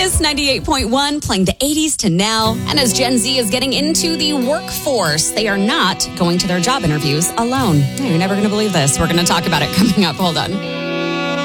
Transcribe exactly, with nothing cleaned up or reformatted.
Kiss ninety-eight point one, playing the eighties to now. And as Gen Z is getting into the workforce, they are not going to their job interviews alone. You're never going to believe this. We're going to talk about it coming up. Hold on.